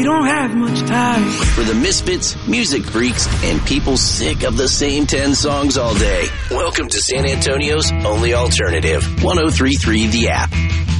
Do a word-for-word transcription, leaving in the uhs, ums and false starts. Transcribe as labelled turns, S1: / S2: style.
S1: You don't have much time.
S2: For the misfits, music freaks, and people sick of the same ten songs all day. Welcome to San Antonio's only alternative, one oh three point three The App.